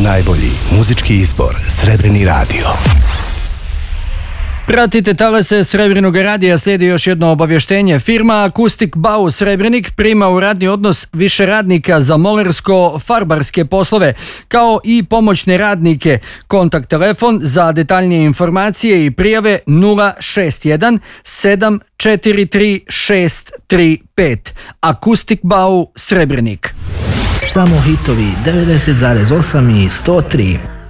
Najbolji muzički izbor Srebrni radio. Pratite talase Srebrnog radija, slijedi još jedno obavještenje. Firma Akustik Bau Srebrenik prima u radni odnos više radnika za molersko-farbarske poslove, kao i pomoćne radnike. Kontakt telefon za detaljnije informacije i prijave 061 743 635. Akustik Bau Srebrenik. Samo hitovi 90,8 i 103.